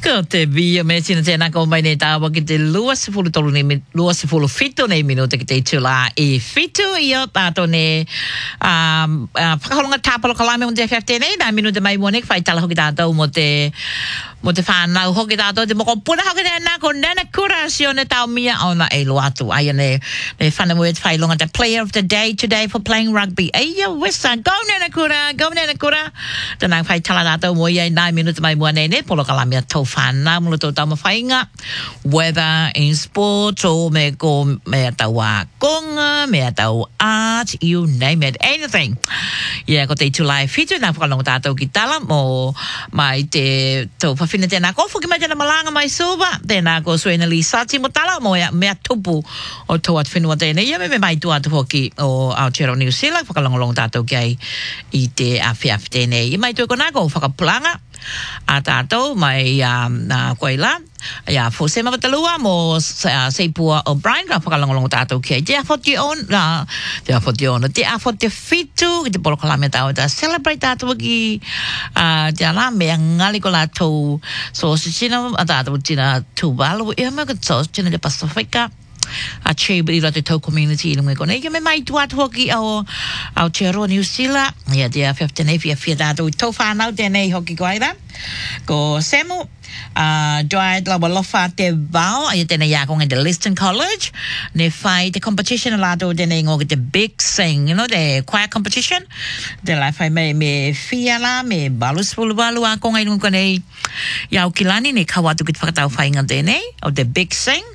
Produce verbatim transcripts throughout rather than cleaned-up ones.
Ko te via me sina tēnā ko mai nei tāwa ki te lua sifuru tolu nei lua sifuru fitu nei minuta ki te tula e fitu i o tātou ne um, uh, whakaholonga tāpalo kalame mo te fifty nei nā minuta mai mo nek whai tala hoki tātou mo te mo te whanau hoki tātou te moko puna hoki tēnā ko nana kura si o ne tau mia o na e lo atu aia ne ne whanau e te whailonga the player of the day today for playing rugby aia wesa go nana kura go nana kura tēnā whai tala tātou mo iai nā minuta mai mo nei ne polo kalame a tau whanau mo tō tau mawhainga whether in sport o me ko me tau a konga me tau art you name it anything yeah ko te tulai fitu nā whakalonga tātou ki tala mo mai te tau whawhina tēnā ko whuki mai tēnā malanga mai soba tēnā ko suena li sati mo tala mo ya mea tupu o tō at whenua tēnā ia me me mai tu atu hoki o Aotearoa New Zealand whakalonga tātou ki i te awhiawhi tēnā i mai tu e ko nā ko whakapulanga a tātou mai um, uh, koe la ia fo se mawatalua mo uh, Seipua O'Brien ka whakalongolongo tātou ki te awhoti on uh, te awhoti on te awhoti fitu ki te poro kalame tāu ta celebrate tātou ki uh, te ala mea ngali ko la tau so si tina a tātou tina tūwalu ia mea ka so tina te Pasifika a chebe i rato tau community i lunga kone. Ia me mai tu atu hoki au Aotearoa New Zealand. Ia te a fifteen e fia fia tātou i tau whanau tēnei hoki koe ra. Ko Samu, uh, Dwight lawa lofa te vau, ia tēnei ia konga te Liston College. Ne whai te competition a lato tēnei ngoki te Big Sing, you know, the choir competition. Te lai whai me, me fia la, me balus pulu balu a konga i lunga kone iau kilani, ne kawatu ki te whakatau whainga tēnei, o the Big Sing.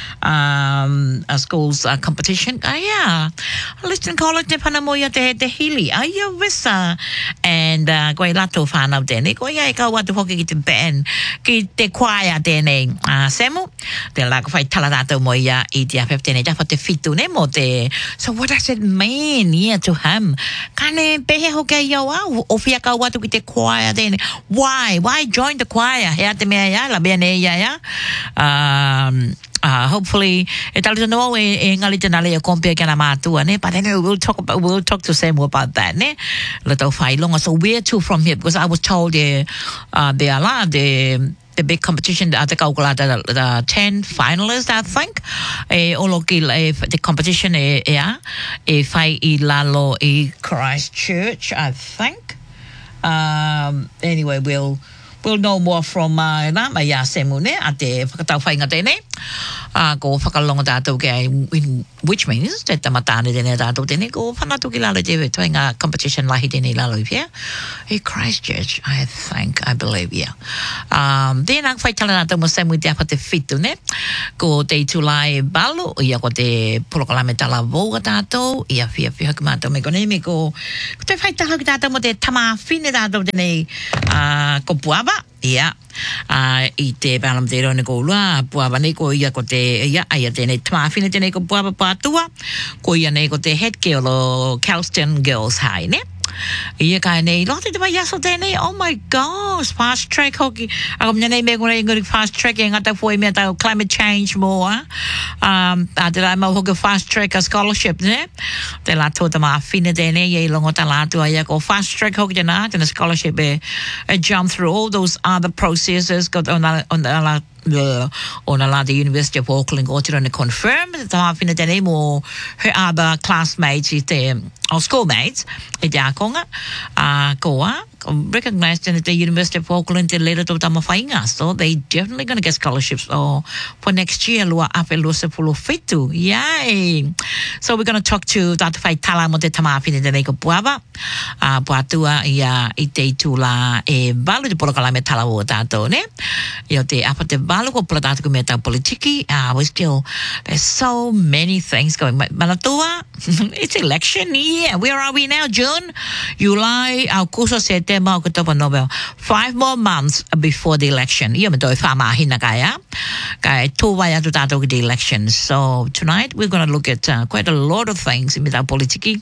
Um, a school's uh, competition. Ah, yeah. Liston College ne pana moia te te hili. Ah, yeah, visa. And uh, koe lato whanau tēnei. Koe ia e kau atu hoki ki te band. Ki te choir tēnei. Uh, Samu. Te lako whai tala tātou moia i te A fifteen. Jawha te fitu ne mo te. So what does it mean? Yeah, to him. Kane pehe hoki iau au. O fia kau atu ki te choir tēnei. Why? Why join the choir? Hea te mea ia. La bea ne ia ia. Um... Uh, hopefully, e talu no e, e ngali te nale e kompia kia na mātua, ne? But anyway, we'll talk about, we'll talk to Samu about that, ne? Le tau whai longa. So where to from here? Because I was told there, uh, there la, the, the big competition, the te kaukala, the, the ten finalists, I think. E olo ki, e, the competition e, e a, e whai I lalo I Christchurch, I think. Um, anyway, we'll, we'll know more from uh, na mai ia Samu ne a te whakatau whainga tēnei a ko whakalonga tātou ke in which means te tamatane tēnei tātou tēnei ko whanatu ki lalo te tuenga competition lahi tēnei lalo i pia e Christchurch I think I believe yeah um, tēnā whai tala tātou mo Samu te apa te fitu ne ko te tulai balu ia ko te polokalame tala voga tātou ia fia fia ki mātou me kone me ko ko te whai tala ki tātou mo te tamawhine tātou tēnei uh, ko puaba ia uh, i te palam te rone ko lua puava nei ko ia ko te ia aia tēnei tamawhine tēnei ko puava pātua ko ia nei ko te head girl o Kelston Girls High ne ia kai nei lote te vai aso tēnei oh my gosh fast track hoki ako mea nei mea kore ingori fast track e ngata fwoi mea tau climate change mo um, a te lai mau hoki fast track a scholarship ne te la tō tamawhine tēnei e longo ta lātua ia ko fast track hoki tēnā tēnā scholarship e, e jump through all those other processes got on the, on the Uh, on a the University of Auckland got to confirm that the tēnei mo her other classmates i te or schoolmates e te akonga uh, koa recognized in the University of Auckland te lera tō tamawhainga so they definitely going to get scholarships oh, for next year lua ape lua se pulu fitu yay so we're going to talk to tātou whai tala mo te tamawhine tēnei ko puava uh, puatua ia i te tūla e balu te polokalame tala o tātou ne i o te apa te balu ko pula tātou ko mea tau politiki uh, we still there's so many things going Manatua it's election yeah where are we now June July au kuso se te mau ko topa Nobel five more months before the election ia me toi whamahina kaya kai tōwai atu tātou ki the election so tonight we're going to look at uh, quite a lot of things in me tau politiki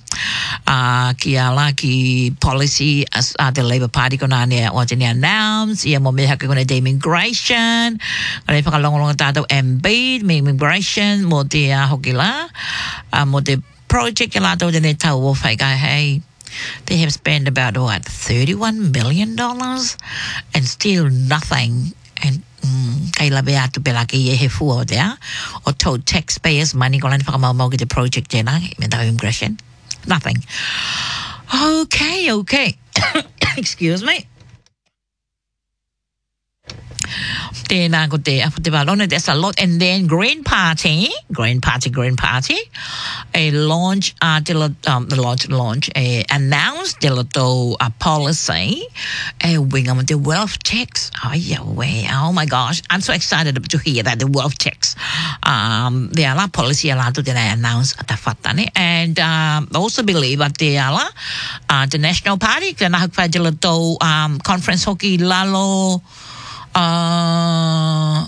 uh, ki ala ki policy as uh, the Labour Party ko nā nea o te nea nouns ia mo meha ki kone te immigration kone whakalongolonga tātou M B me immigration mo te uh, hoki la uh, mo te project ki lātou tēnei tau o whai kai hei they have spent about what thirty-one million dollars and still nothing and kay labi atu pela ke ye he fu there or to taxpayers money ko lan whakamau ki the project dena me da immigration nothing. Okay, okay. Excuse me. Tēnā ko te Aotearoa, there's a lot. And then Green Party, Green Party, Green Party, a launch, uh, um, the launch, launch, a announced the a policy, a wing of the wealth tax. Oh yeah, way. Oh my gosh, I'm so excited to hear that the wealth tax. Um, the ala policy ala to then announce at the fatane, and um, also believe that the ala, uh, the National Party, the Nahakfajalato um conference hockey lalo. Uh,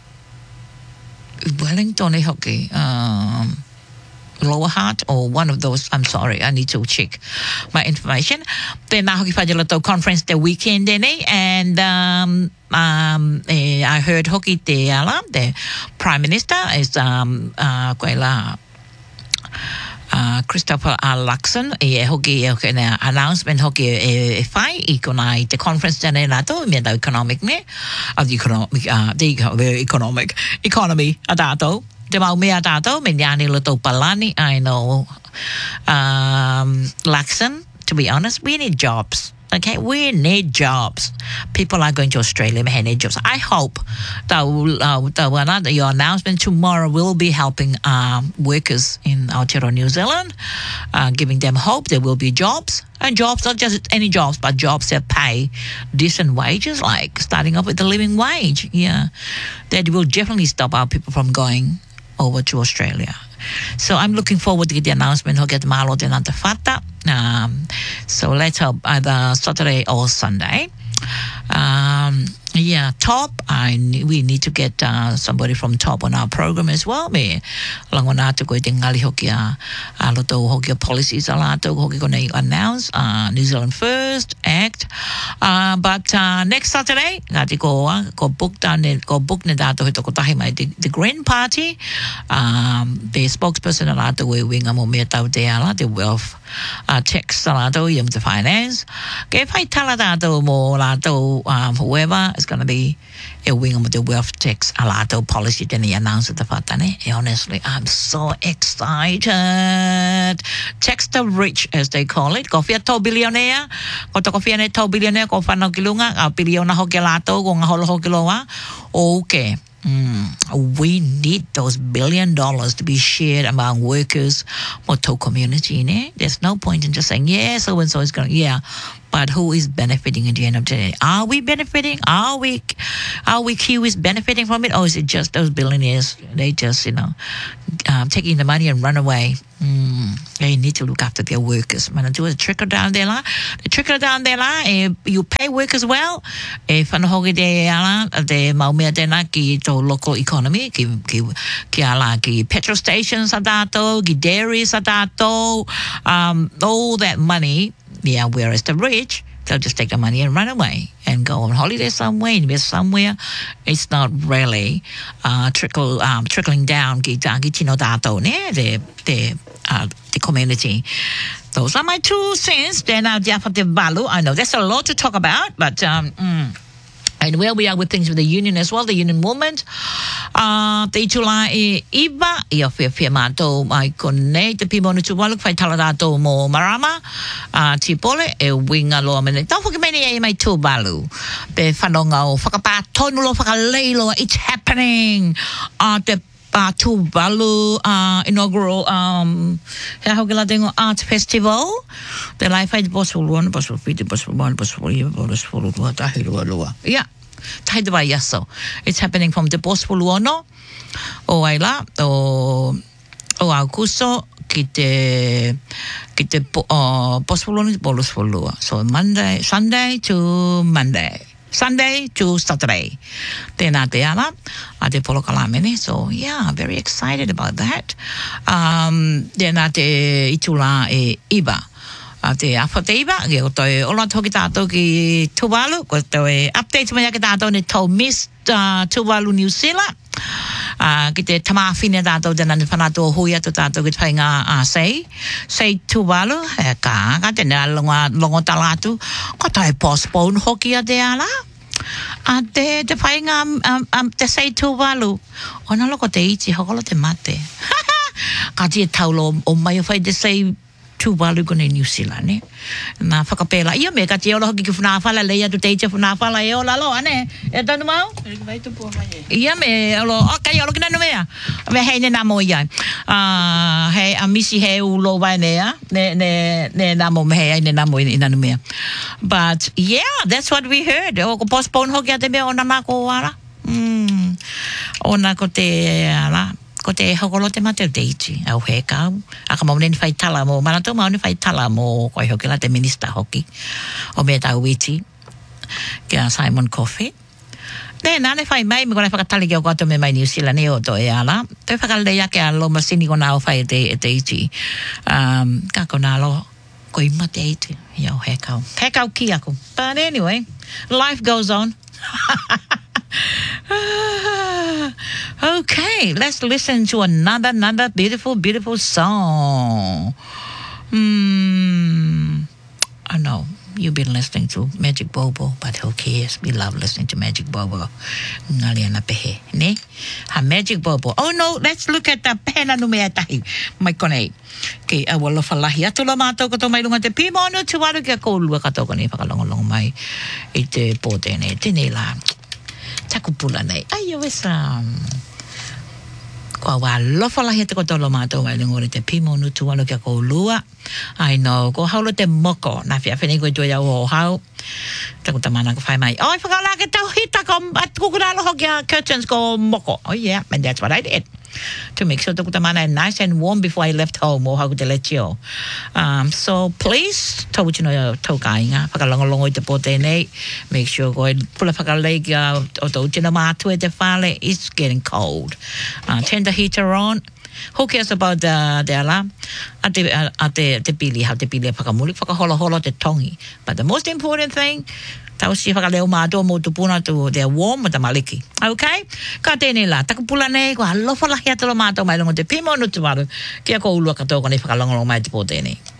Wellington hockey, um, Lower Heart, or one of those. I'm sorry, I need to check my information. Then I hockey Fajalato conference the weekend, and um, um, eh, I heard hockey the the Prime Minister is um uh quella. Uh, Christopher R. Luxon, e hoki e announcement hoki e fai ikonai the conference dene nato me da economic ne of the economic uh the economic economy adato de mau me adato me yani loto palani. I know um Luxon, to be honest, we need jobs. Okay, we need jobs. People are going to Australia, we need jobs. I hope that, uh, that your announcement tomorrow will be helping um, workers in Aotearoa, New Zealand, uh, giving them hope there will be jobs. And jobs, not just any jobs, but jobs that pay decent wages, like starting off with the living wage. Yeah, that will definitely stop our people from going over to Australia. So I'm looking forward to get the announcement. He'll get malo de nanta fata. Um, so let's hope either Saturday or Sunday. Um, yeah, Top. I we need to get uh, somebody from Top on our program as well. Me langona to go tingali hokia a loto hokia policies a lato hoki gonna announce uh, New Zealand First Act. Uh, but uh, next Saturday, ngati ko ko book down ko book ne dato hito ko tahi mai the, the Green Party. Um, the spokesperson a lato we winga mo me tau te ala the wealth uh, tax a lato yung the finance. Ke fai tala dato mo lato um, whoever is going to be a wing of the wealth tax a lato policy then he announced at the fatane. Honestly, I'm so excited. Tax the rich, as they call it. Kofia to billionaire. Koto kofia ne to billionaire ko fano kilunga a billionaire ho lato ko ngaholo ho kiloa. Okay. Mm, we need those billion dollars to be shared among workers or to community. Ne? There's no point in just saying, yeah, so and so is going to, yeah. But who is benefiting at the end of the day? Are we benefiting? Are we, are we Kiwis benefiting from it? Or is it just those billionaires? They just, you know, um, taking the money and run away. Mm, they need to look after their workers. Man, do a trickle down there, la. The trickle down there, la. If you pay workers well, if ano hogi de ala de maumea de na ki to local economy, ki ki ki ala ki petrol stations adato, ki dairies adato, um, all that money. Yeah, whereas the rich, they'll just take the money and run away and go on holiday somewhere, invest somewhere. It's not really uh, trickle um, trickling down ki chino dato ne the the uh, the community. Those are my two cents. Then I'll the value. I know there's a lot to talk about, but um. Mm. And where we are with things with the union as well, the union movement. Uh, the July iba, ia fia fia mato mai kone te pimonu tu waluk fai taladato mo marama, uh, tipole e winga loa mene. Don't forget many e mai tu balu. Pe whanonga o whakapā tonu lo whakaleilo, it's happening. Uh, te Uh, Tuvalu uh, inaugural um, art festival. The life I was for one, was for fifty, was for one, was for you, was for what I heard. Yeah, Taidwa Yaso. It's happening from the Bospoluono, o Aila, o o Augusto, Kite Kite Bospoluono, Bospolua. So Monday, Sunday to Monday. Sunday to Saturday. Tēnā te ala, a te polo kalamene. So, yeah, very excited about that. Um, tēnā te itula e iba. A te awha te iba, ke o toi ola toki tātou ki Tuvalu, ko toi update mai ki tātou ne tau Miss uh, Tuvalu New Zealand. Uh, ki te tamawhine tātou tēnā ni whanātua hui atu tātou ki te ngā uh, sei. Sei Tuvalu, e kā, ka tēnā longa, longa talatu, ko tai postpone hoki a te ala. A te te whainga um, um, te sei tū walu. Ona loko te iti hokolo te mate. Ka tia taulo o mai o whai te sei tū walu kone New Zealand, ne? Nā whakapela. Ia me ka tia ola hoki ki whanawhala leia tu te iti whanawhala e ola loa, ne? E tonu mau? Ia me olo, ok, olo kina no mea. Me hei ne namo iai. Uh, hei a misi hei u lo vai nea. Ne, ne, ne namo me hei ne namo ina no mea. But yeah, that's what we heard. O ko postpone hoki a te mea o na nako wara. Mm. O na ko te, ala, ko te hokolo te mate o te iti. Au he kau. Aka mau neni whai tala mo. Mana tō mau ni whai tala mo koi hoki la te minister hoki. O mea tau iti. Kia Simon Coffey. Ne, nane whai mai, mi kona whakatali ki o kato me mai New Zealand e o to e ala. Te whakalei ake a lo masini kona o whai te, te iti. Um, ka kona lo, ko ima te iti. Iau, he kau. He kau ki aku. But anyway, life goes on. Okay, let's listen to another, another beautiful, beautiful song. Hmm, I know. You've been listening to Magic Bobo, but who cares? We love listening to Magic Bobo. Ngaliana pehe, ne? Ha Magic Bobo. Oh no, let's look at the pena numea tahi. Mai kone. Ke awalo falahi atu lo mātou kato mai lunga te pimono tuwaru kia koulua kato kone whakalongolong mai i te pōtene. Tēnei la. Takupula nei. Ai o esa. Kua wā lofalahi te koto lo mātou mai lunga te pimono tuwaru kia koulua. I know, ko haulo te moko. Nā whia whenei koe tui au o hau. Taku tamana ko whai mai. Oh, I whakala ke tau hita ko at kukuralo hoki a curtains ko moko. Oh yeah, and that's what I did. To make sure taku tamana nice and warm before I left home o hau te lechio. Um, so please, tau chino tau kāinga. Whakalongolongo i te pote nei. Make sure koe pula whakalei ki o tau chino mātua te whale. It's getting cold. Uh, turn the heater on. Who cares about the, the ala? A te, a, a te, te pili, how te pili a whakamuli, whakaholo holo te tongi. But the most important thing, tau si whakaleo mātua mo tupuna tu they're warm with the maliki. Okay? Ka tēnei la, takupula nei, ko halofalahi atalo mātua mai longo te pimo no tuwaru, kia ko ulua katoa kone whakalongolong mai te pō tēnei.